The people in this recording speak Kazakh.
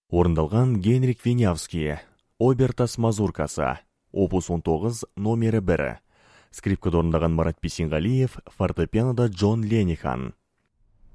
Орындалған Генрих Винявский, Обертас мазуркасы, опус 19, номері 1. Скрипкада орындаған Марат Бесенғалиев, фортепианода Джон Ленихан.